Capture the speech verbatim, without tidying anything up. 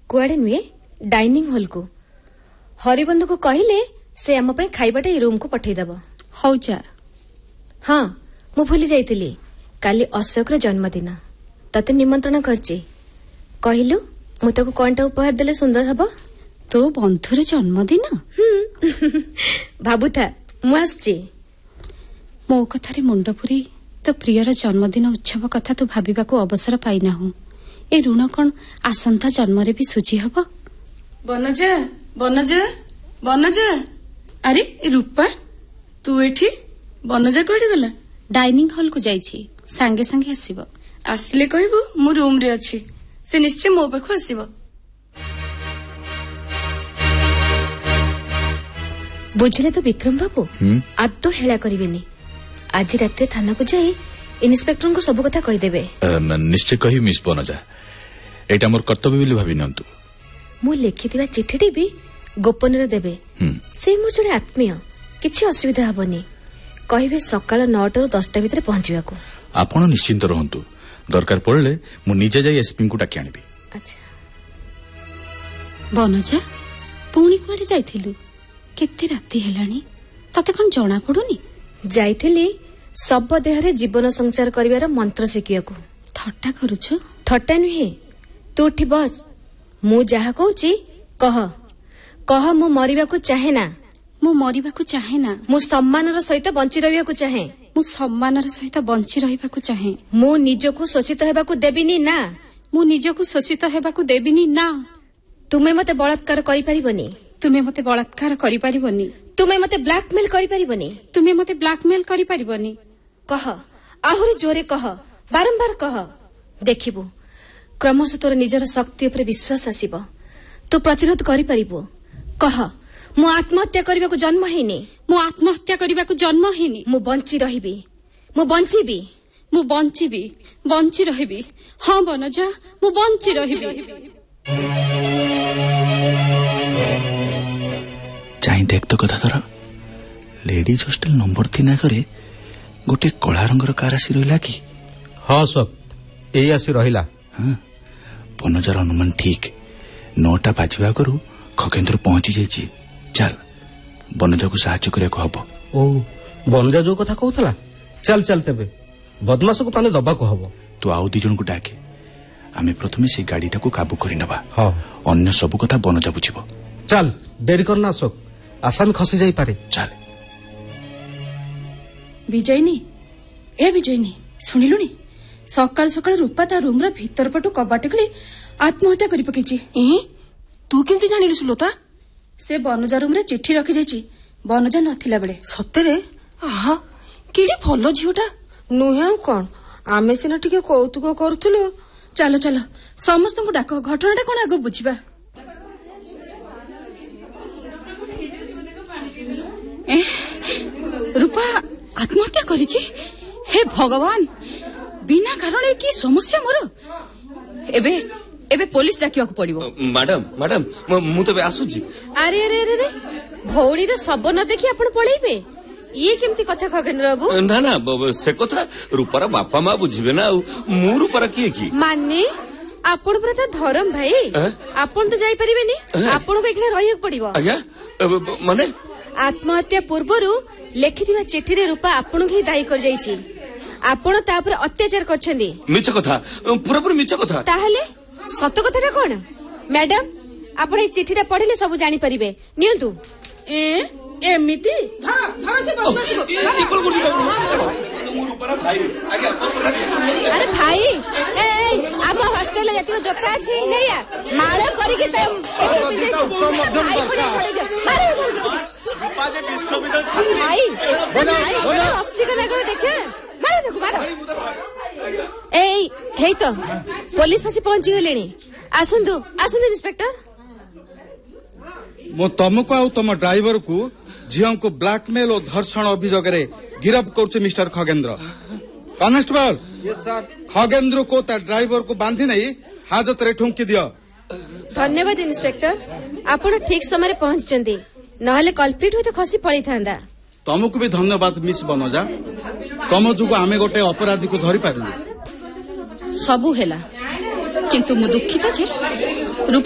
कुआडे नुहे dining hall को हरिबंधु को कहले से आम पे खाइबाटे ए रूम को पठेइदब। हौ जा। हाँ मु भूली जाइतिली काली अशोक रो जन्मदिन तते निमंत्रण करछि कहलु मु ताको कोनटा उपहार देले सुंदर हबो। तो बंधुर जन्मदिन भाबु था मु आछि मो कथारे मुंड पुरी तो प्रियर जन्मदिन उत्सव कथा तो भाबिबाको अवसर पाइना हूँ। ए ऋण कौन आसंता जन्मरे भी सुझी हब। बनजा बनजा बनजा अरे रूपा तू एठी बनजा कोठी गला? डाइनिंग हॉल को जाइछि सांगे सांगे आसीबो। आसिले कहबो मु रूम रे अछि से निश्चय मो पाखु आसीबो। बुझले तो विक्रम बाबू आदो हेला करिवेनी आज रात थाना को जाई इन्स्पेक्टर को सब कथा कहि देबे। निश्चय कहि मिस बनजा एटा मोर कर्तव्य बोली भाबी नंतु। मु लिखिथिबा चिठीटी भी गोपन रे देबे से मोर जने आत्मीय किछि असुविधा हबनी कहिबे सकाळ नौटा रु दसटा भितर पहुंचीबा को। आपण निश्चिंत रहंतु दरकार पड़ले मु निजे जाई एसपी को डाकी आनिबी। अच्छा बनजा पुणी कुआडे जाइथिलु? केते राती हेलानी तते कोन जणा पडुनी? जाइथिली सब देहरे जीवन संचार करिवार मंत्र शिखियाको। थट्टा करूछु? थट्टा नुहे तू उठी बस मु जहा कहूची कह कह मु मरिबाकू चाहे ना। मु मरिबाकू चाहे ना। मु सम्मानर सहित बंची रहिबाकू चाहे। मु सम्मानर सहित बंची रहिबाकू चाहे। मु निजको शोषित हेबाकू देबिनी ना। मु निजको शोषित हेबाकू देबिनी ना। तुमे मते बलात्कार करि परिबनी। तुमे मते बलात्कार करि परिबनी। तुमे मते ब्लैकमेल करि परिबनी। तुमे मते ब्लैकमेल करि परिबनी। कह आहुरी जोरे कह बारंबार कह देखिबु क्रमशः तोर निजर शक्ति उपरे विश्वास आसीबो तू प्रतिरोध करि परिबो। कह मु आत्महत्या करबाकू जन्म हेनी। मु आत्महत्या करबाकू जन्म हेनी। मु बंची रहिबी मु बंचीबी मु बंचीबी बंची रहिबी। हां बनजा मु बंची रहिबी। चाहि देख तो कथा धर लेडीज हॉस्टल नंबर तीन आगे गोटे कला रंगर कार आसी रहा कि? हाँ सब यही आसी रहा। हाँ बनजार अनुमान ठीक नौटा बाजवा करू खगेन्द्र पहुंची जाइए। चल बनजा को साहाय्य करिया को हबो। ओ बनजा जो कथा कहउतला चल चल तेबे बदमाश को पानी दबा को हबो। तू आउ दी जन को डाके आमे प्रथमे से गाड़ीटा को काबू करि नबा। हां अन्य सब कथा बनजा बुझिबो। चल देरी करना अशोक आसामी खसी जाई पारे। चल विजयनी ए विजयनी सुनिलुनी सकाळ सकाळ रूपा ता रूम रा भीतर पटु कबाट गली आत्महत्या करि पकेची। ए तू केमती जानिलु सुलोता? से बनजा रूम रे चिट्ठी रखि जाईची बनजा नथिला बेले। सतेरे? आहा केडी भलो झियोटा नुहे कोन आमे सिना टिके कौतुक करथुलो। चलो चलो समस्त को डाको घटनाटा कोन आगो बुझिबा। ए रूपा आत्महत्या करिची? हे भगवान बिना कारण की समस्या मोर। एबे एबे पुलिस डाकिया को पड़िबो। मैडम मैडम मु तबे आसुची। अरे अरे अरे रे भौड़ी रे सब न देखि आपण पळेइबे ये केमती कथा खगेन्द्र बाबू? ना ना से कथा रूपारा बापा मां बुझिबे ना मु रूपारा किए की माने आपण पर त धरम भाई आपण तो जाई परिबेनी आपण को एकला रहियो पड़िबो। आज्ञा माने आत्महत्या पूर्वरु लेखिथिबा चिठी रे रूपा आपण के दाई कर जाईची आपण ता पर अत्याचार करछंदी। मिछ कथा पूरा पूरा मिछ कथा। ताहले सत कथाटा कोन? मैडम आपण ए चिठीटा पढिले सब जानि परिबे नियंतु। ए एमिति धर धर से बदमाश को ई कोन गुडी मु रूपारा भाई आज्ञा अरे भाई ए ए हम हॉस्टल जति जोता अछि नैया माळ करी के त भाई पड़े छोड़ दे मारे रूपा जे विश्वविद्यालय छात्री भाई बोला अस्सी का लगा देखे मारे देखो मारो। ए हे तो पुलिस आसी पहुंची गेलेनी आसंतु आसंतु इंस्पेक्टर। मो तुमको आउ तुम ड्राइवर को झियो को ब्लैकमेल और धर्षण अभियोग रे गिरफ्त करछे mister Khagendra. Constable yes sir Khagendra को ता ड्राइवर को बांधी नहीं हाजत रे ठुमकी दियो। धन्यवाद इंस्पेक्टर आपण ठीक समय पहुंचचंदी नहले कल्पिट होते खसी पड़ी थांदा। तुमको भी धन्यवाद मिस बनजा तुम जुगो आमे गोटे अपराधी को धरि पारिलु। सबु हेला किंतु मु दुखित जे